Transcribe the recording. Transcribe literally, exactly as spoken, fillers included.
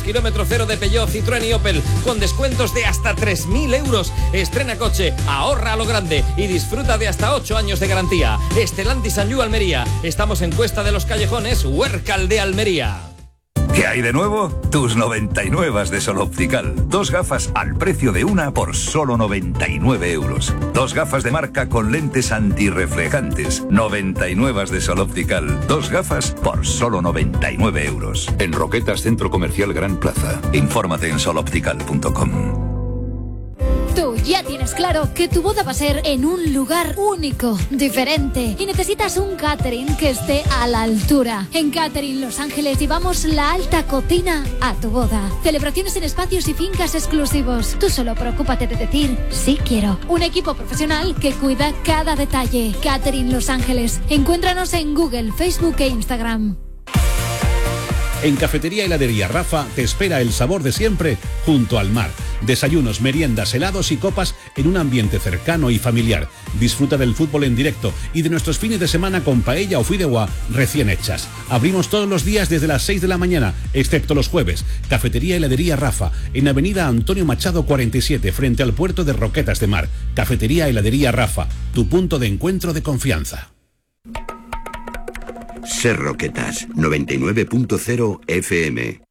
Kilómetro cero de Peugeot, Citroën y Opel, con descuentos de hasta tres mil euros. Estrena coche, ahorra a lo grande y disfruta de hasta ocho años de garantía. Stellantis Sanyu Almería. Estamos en Cuesta de los Callejones, Huércal de Almería. ¿Qué hay de nuevo? Tus noventa y nueve de Sol Optical. Dos gafas al precio de una por solo noventa y nueve euros. Dos gafas de marca con lentes antirreflejantes. noventa y nueve de Sol Optical. Dos gafas por solo noventa y nueve euros. En Roquetas, Centro Comercial Gran Plaza. Infórmate en sol optical punto com. Tú ya tienes claro que tu boda va a ser en un lugar único, diferente, y necesitas un catering que esté a la altura. En Catering Los Ángeles llevamos la alta cocina a tu boda. Celebraciones en espacios y fincas exclusivos. Tú solo preocúpate de decir sí quiero. Un equipo profesional que cuida cada detalle. Catering Los Ángeles. Encuéntranos en Google, Facebook e Instagram. En Cafetería Heladería Rafa te espera el sabor de siempre junto al mar. Desayunos, meriendas, helados y copas en un ambiente cercano y familiar. Disfruta del fútbol en directo y de nuestros fines de semana con paella o fideuá recién hechas. Abrimos todos los días desde las seis de la mañana, excepto los jueves. Cafetería Heladería Rafa, en Avenida Antonio Machado cuarenta y siete, frente al puerto de Roquetas de Mar. Cafetería Heladería Rafa, tu punto de encuentro de confianza. Ser Roquetas, noventa y nueve punto cero F M.